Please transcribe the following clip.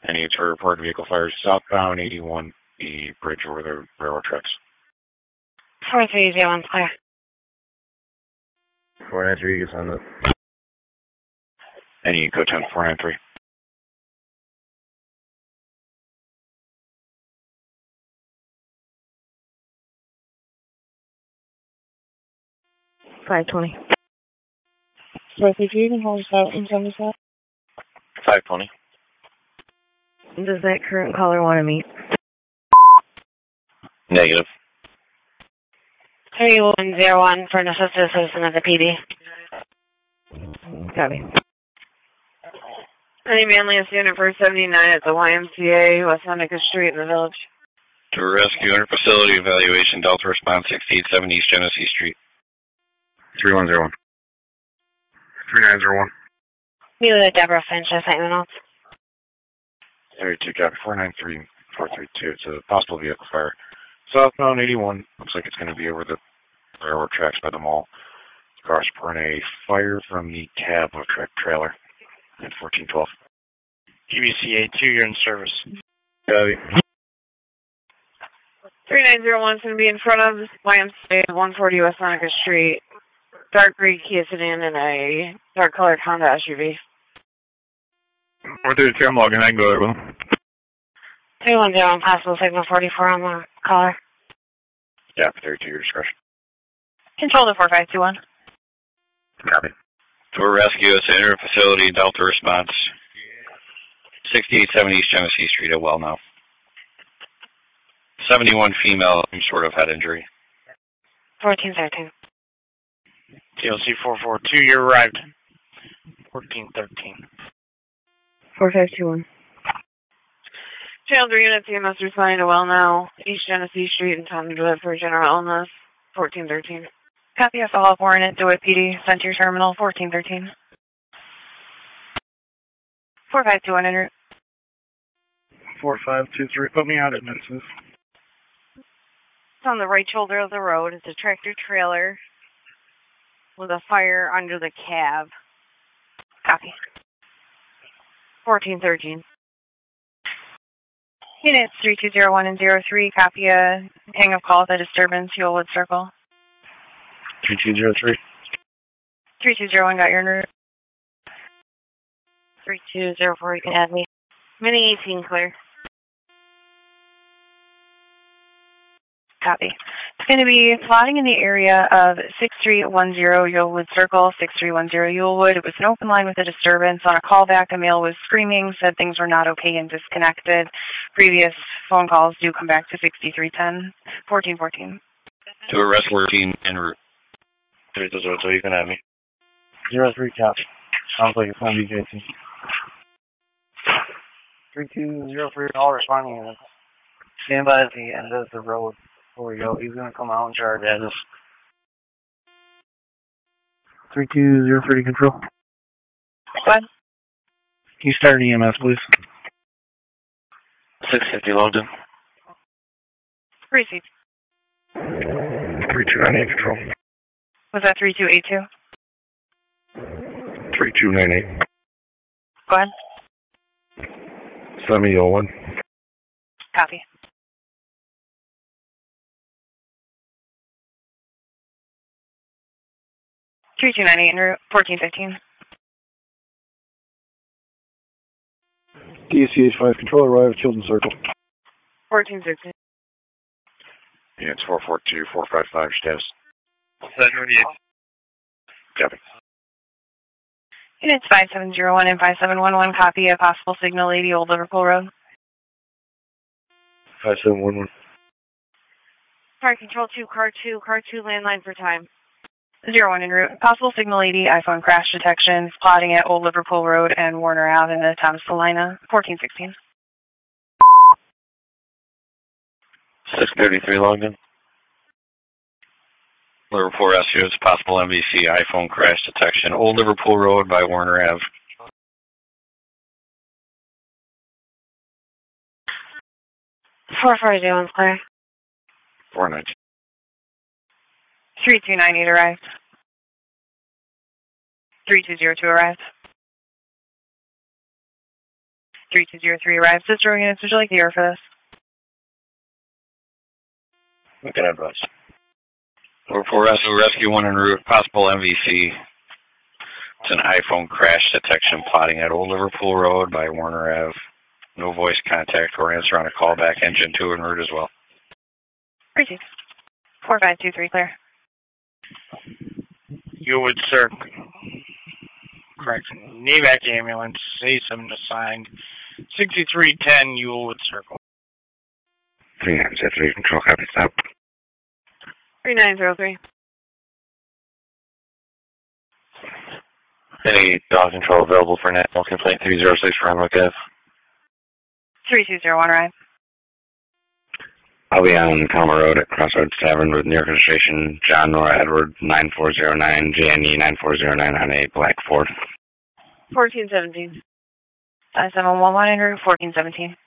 Any to report vehicle fires southbound 81, the bridge over the railroad tracks. 4301, clear. 493, gets on the... Any code 10 493. $520. So if you can hold us out in some of that. 520. Does that current caller want to meet? Negative. 3101 for an assisted citizen of the PD. Copy. Any manliest unit for 79 at the YMCA, West Seneca Street in the village. To rescue under facility evaluation, Delta response 6870 East Genesee Street. 3101. 3901. Meet with Deborah Finch, assignment notes. 32, copy. 493 432. It's a possible vehicle fire. Southbound 81. Looks like it's going to be over the railroad tracks by the mall. The car's reporting a fire from the cab of a trailer at 1412. GBCA 2, you're in service. Copy. 3901 is going to be in front of YMCA 140 West Seneca Street. Dark gray Kia sedan and a dark colored Honda SUV. 432, I'm logging. I can go there with him. 310, possible signal 44 on the caller. Yeah, 32, your discretion. Control to 4521. Copy. To rescue us, enter a facility, Delta response 6870 East Genesee Street at Well Now. 71 female, some sort of head injury. 1413. TLC 442, you arrived. 1413. 4521. Channel 3 units, EMS responding to Well Now, East Genesee Street in Tom DeWitt for general illness. 1413. Copy of follow-up warrant at DeWitt PD, sent to your terminal, 1413. 4521 en route. 4523, put me out at Memphis. It's on the right shoulder of the road. It's a tractor trailer with a fire under the cab. Copy. 1413. Units 3201 and 03, copy a hang of call at disturbance, Huelwood Circle. 3203. 3201, got your en route. 3204, you can add me. Mini 18 clear. Copy. It's going to be plotting in the area of 6310 Huelwood Circle, 6310 Huelwood. It was an open line with a disturbance. On a callback, a male was screaming, said things were not okay and disconnected. Previous phone calls do come back to 6310, 1414. To arrest 14 en route. 3202, you can have me. 03, copy. Sounds like it's going to be JT. 3203, all responding units. Stand by at the end of the road. Before we go, he's going to come out and charge at us. 3203 control. Go ahead. Can you start EMS, please? 650 logged in. Receive. 3298 control. Was that 3282? 3298. Go ahead. 7001. Copy. (3298) en route, 1415. DCH 5 control, arrive at Chilton Circle. 1416. Yeah, it's 442 455 status. 738. Copy. Units 5701 and 5711, copy a possible signal 80 Old Liverpool Road. 5711. Fire control 2, car 2, landline for time. 01 en route. Possible signal 80, iPhone crash detection, plotting at Old Liverpool Road and Warner Ave in the Thomas Salina, 1416. 633 logged in. Liverpool rescues possible MVC iPhone crash detection. Old Liverpool Road by Warner Ave. Four 441's clear. 490. 3298 arrived. 3202 arrived. 3203 arrived. Sister units, would you like the air for this? Look at advice. Report rescue 1 en route, possible MVC. It's an iPhone crash detection plotting at Old Liverpool Road by Warner Ave. No voice contact or answer on a callback. Engine 2 en route as well. Received. 4523 clear. Ullwood Circle. Correct. NAVAC ambulance, A7 assigned. 6310 Ullwood Circle. 3903 control, copy, stop. 3903. Any dog control available for national complaint 306 for Hemlock Ave? 3201 arrived. I'll be on Calma Road at Crossroads Tavern with near registration John Nora Edward 9409 JNE 9409 on a black Ford. 1417. 5711 en route 1417.